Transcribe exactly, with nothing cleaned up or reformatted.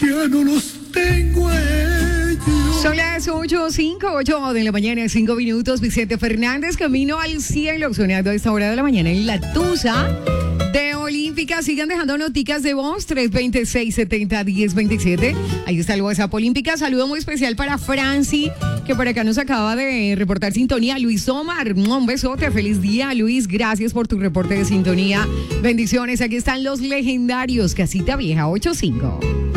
ya no los tengo a ellos. Son las ocho, cinco, ocho de la mañana, cinco minutos. Vicente Fernández, camino al cielo, sonando a esta hora de la mañana en La Tusa de Olímpica. Sigan dejando noticas de voz, tres dos seis, siete cero, uno cero dos siete. Ahí está el WhatsApp Olímpica. Saludo muy especial para Franci, que por acá nos acaba de reportar sintonía. Luis Omar, un besote, feliz día, Luis. Gracias por tu reporte de sintonía. Bendiciones, aquí están los legendarios. Casita Vieja, ocho cinco.